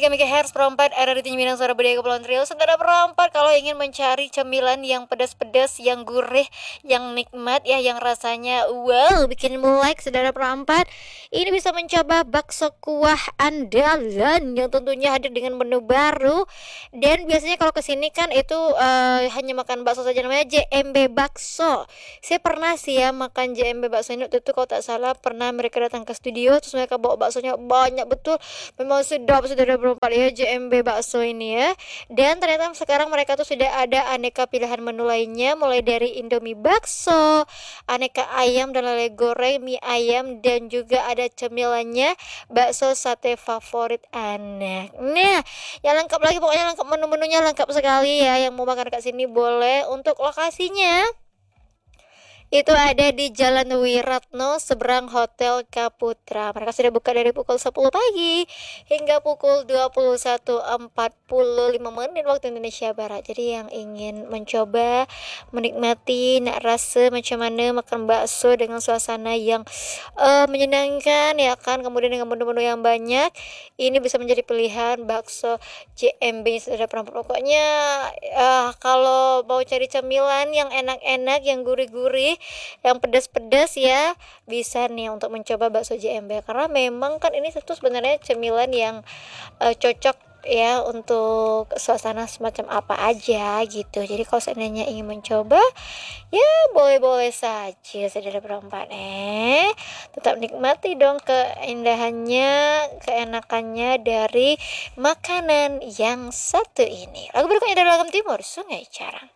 MHz perempat ada di Minang Suara Budaya Kepulauan Riau. Saudara perempat, kalau ingin mencari cemilan yang pedas-pedas, yang gurih, yang nikmat ya, yang rasanya wow, bikin melek, saudara perempat, ini bisa mencoba bakso kuah andalan yang tentunya hadir dengan menu baru. Dan biasanya kalau kesini kan itu hanya makan bakso saja, namanya JMB Bakso. Saya pernah sih ya makan JMB Bakso ini, waktu itu kalau tak salah pernah mereka datang ke studio, terus mereka bawa baksonya banyak betul. Memang sedap, saudara berempat ya, JMB Bakso ini ya. Dan ternyata sekarang mereka tuh sudah ada aneka pilihan menu lainnya, mulai dari Indomie bakso, aneka ayam dan lele goreng, mie ayam, dan juga ada cemilannya bakso sate favorit anak. Nah, yang lengkap lagi, pokoknya lengkap, menu-menunya lengkap sekali ya. Yang mau makan ke sini boleh. Untuk lokasinya itu ada di Jalan Wiratno seberang Hotel Kaputra. Mereka sudah buka dari pukul 10 pagi hingga pukul 21.45 waktu Indonesia Barat. Jadi yang ingin mencoba menikmati rasa macam mana makan bakso dengan suasana yang menyenangkan ya kan, kemudian dengan menu-menu yang banyak, ini bisa menjadi pilihan bakso JMB. Sudah pernah, pokoknya kalau mau cari cemilan yang enak-enak, yang gurih-gurih, yang pedas-pedas ya, bisa nih untuk mencoba bakso JMB, karena memang kan ini satu sebenarnya cemilan yang cocok ya untuk suasana semacam apa aja gitu. Jadi kalau seandainya ingin mencoba ya boleh-boleh saja, saudara perempat. Tetap nikmati dong keindahannya, keenakannya dari makanan yang satu ini. Lagu berikutnya dari Lagam Timur, Sungai Carang.